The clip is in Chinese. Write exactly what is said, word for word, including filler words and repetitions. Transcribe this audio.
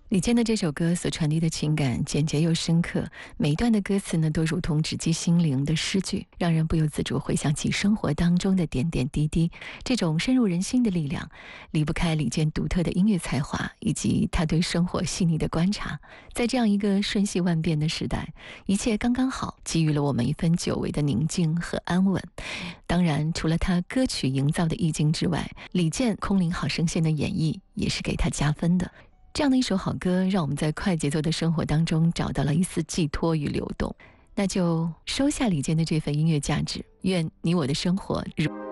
李健的这首歌所传递的情感简洁又深刻，每一段的歌词呢都如同直击心灵的诗句，让人不由自主回想起生活当中的点点滴滴。这种深入人心的力量，离不开李健独特的音乐才华以及他对生活细腻的观察。在这样一个瞬息万变的时代，一切刚刚好，给予了我们一份久违的宁静和安稳。当然，除了他歌曲营造的意境之外，李健空灵好声线的演绎也是给他加分的。这样的一首好歌，让我们在快节奏的生活当中找到了一丝寄托与流动。那就收下李健的这份音乐价值，愿你我的生活如